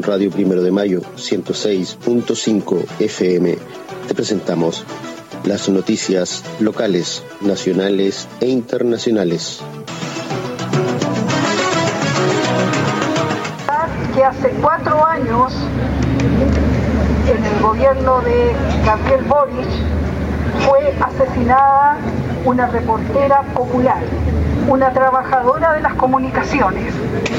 Radio Primero de Mayo 106.5 FM te presentamos las noticias locales, nacionales e internacionales. Que hace 4 años, en el gobierno de Gabriel Boric, fue asesinada una reportera popular, una trabajadora de las comunicaciones.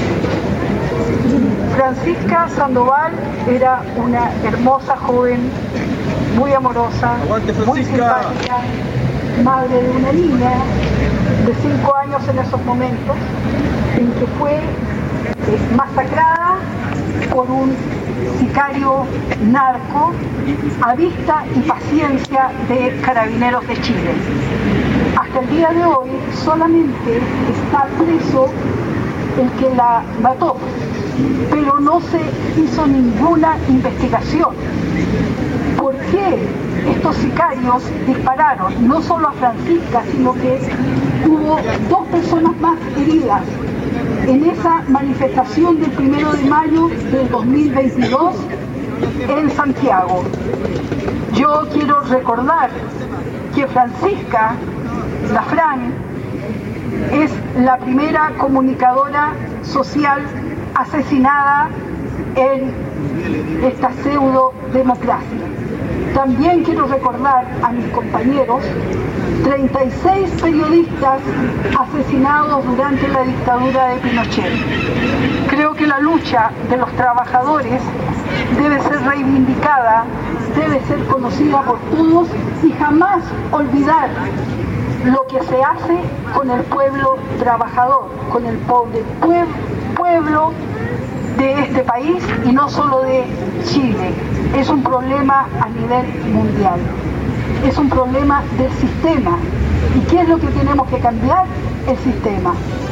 Francisca Sandoval era una hermosa joven, muy amorosa, muy simpática, madre de una niña de 5 años en esos momentos, en que fue masacrada por un sicario narco a vista y paciencia de Carabineros de Chile. Hasta el día de hoy solamente está preso el que la mató, pero no se hizo ninguna investigación. ¿Por qué estos sicarios dispararon? No solo a Francisca, sino que hubo 2 personas más heridas en esa manifestación del 1 de mayo del 2022 en Santiago. Yo quiero recordar que Francisca, la Fran, es la primera comunicadora social asesinada en esta pseudo-democracia. También quiero recordar a mis compañeros 36 periodistas asesinados durante la dictadura de Pinochet. Creo que la lucha de los trabajadores debe ser reivindicada, debe ser conocida por todos y jamás olvidar lo que se hace con el pueblo trabajador, con el pobre pueblo de este país y no solo de Chile. Es un problema a nivel mundial. Es un problema del sistema. ¿Y qué es lo que tenemos que cambiar? El sistema.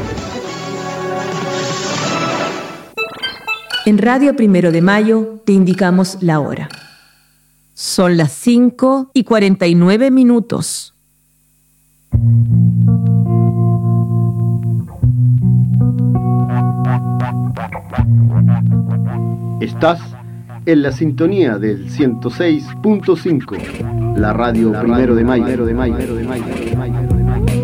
En Radio Primero de Mayo te indicamos la hora. Son las 5:49. Estás en la sintonía del 106.5, la radio Primero de Mayo.